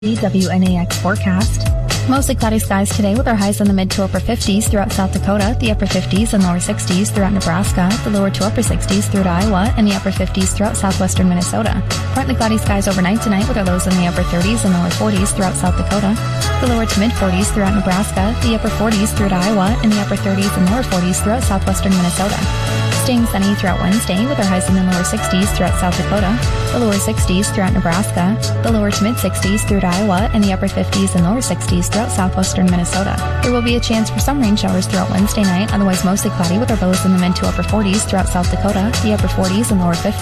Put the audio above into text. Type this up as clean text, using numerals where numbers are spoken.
WNAX forecast. Mostly cloudy skies today with our highs in the mid to upper 50s throughout South Dakota, the upper 50s and lower 60s throughout Nebraska, the lower to upper 60s through to Iowa, and the upper 50s throughout southwestern Minnesota. Partly cloudy skies overnight tonight with our lows in the upper 30s and lower 40s throughout South Dakota, the lower to mid 40s throughout Nebraska, the upper 40s through to Iowa, and the upper 30s and lower 40s throughout southwestern Minnesota. Staying sunny throughout Wednesday with our highs in the lower 60s throughout South Dakota, the lower 60s throughout Nebraska, the lower to mid 60s through to Iowa, and the upper 50s and lower 60s throughout southwestern Minnesota. There will be a chance for some rain showers throughout Wednesday night, otherwise mostly cloudy with our lows in the mid to upper 40s throughout South Dakota, the upper 40s and lower 50s